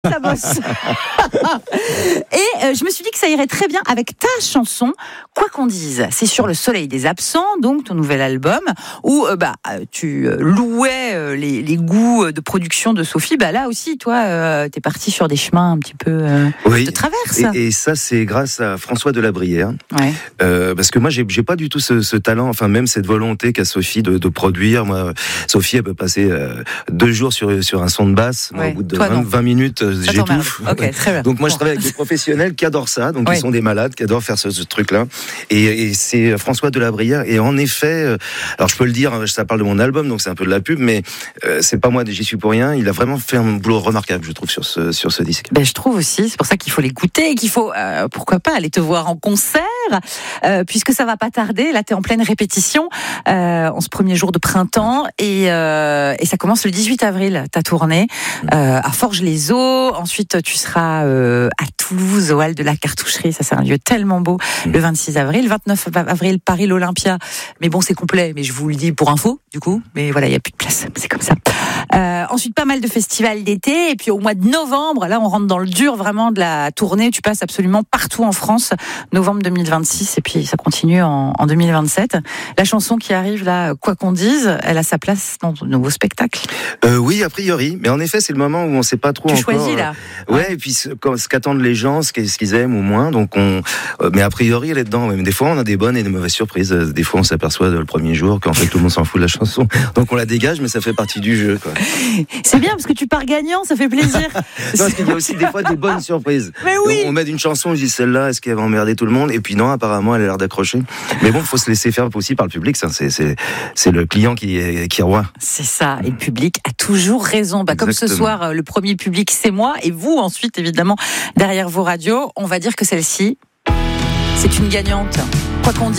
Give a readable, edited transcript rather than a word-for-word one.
Ça bosse. Et je me suis dit que ça irait très bien avec ta chanson, Quoi qu'on dise. C'est sur Le Soleil des Absents, donc ton nouvel album, où tu louais les goûts de production de Sophie. Là aussi, toi, t'es parti sur des chemins un petit peu de traverse. Et ça, c'est grâce à François Delabrière. Ouais. Parce que moi, j'ai pas du tout ce talent, enfin même cette volonté qu'a Sophie de produire. Moi, Sophie, elle peut passer 2 jours sur un son de basse. Moi, au bout de 20 minutes, j'étouffe. Okay, très bien. Donc moi, je travaille avec des professionnels qui adorent ça, donc ils sont des malades, qui adorent faire ce truc-là. Et c'est François Delabrière. Et en effet, alors je peux le dire, ça parle de mon album, donc c'est un peu de la pub, mais c'est pas moi, j'y suis pour rien. Il a vraiment fait un boulot remarquable, je trouve, sur ce disque. Je trouve aussi, c'est pour ça qu'il faut l'écouter et qu'il faut, pourquoi pas, aller te voir en concert, puisque ça va pas tarder. Là, t'es en pleine répétition en ce premier jour de printemps et ça commence le 18 avril, ta tournée à Forges-les-Eaux. Ensuite, tu seras à Toulouse, au Hall de la Cartoucherie. Ça, c'est un lieu tellement beau. Le 26 avril. 29 avril, Paris, l'Olympia. Mais bon, c'est complet. Mais je vous le dis pour info, du coup. Mais voilà, il n'y a plus de place. C'est comme ça. Ensuite, pas mal de festivals d'été. Et puis, au mois de novembre, là, on rentre dans le dur vraiment de la tournée. Tu passes absolument partout en France. Novembre 2026. Et puis, ça continue en 2027. La chanson qui arrive, là, Quoi qu'on dise, elle a sa place dans ton nouveau spectacle. Oui, a priori. Mais en effet, c'est le moment où on ne sait pas trop tu encore. Tu choisis, là. Ouais, et puis ce qu'attendent les gens, ce qu'ils aiment ou moins. Donc mais a priori, elle est dedans. Mais des fois, on a des bonnes et des mauvaises surprises. Des fois, on s'aperçoit le premier jour qu'en fait, tout le monde s'en fout de la chanson. Donc on la dégage, mais ça fait partie du jeu, quoi. C'est bien, parce que tu pars gagnant, ça fait plaisir. Non, parce qu'il y a aussi des fois des bonnes surprises. Mais oui. Donc, on met une chanson, je dis celle-là, est-ce qu'elle va emmerder tout le monde? Et puis non, apparemment, elle a l'air d'accrocher. Mais bon, il faut se laisser faire aussi par le public. Ça, c'est le client qui est roi. C'est ça. Et le public a toujours raison. Comme ce soir, le premier public, c'est moi. Et vous, ensuite, évidemment, derrière vos radios, on va dire que celle-ci, c'est une gagnante. Quoi qu'on dise.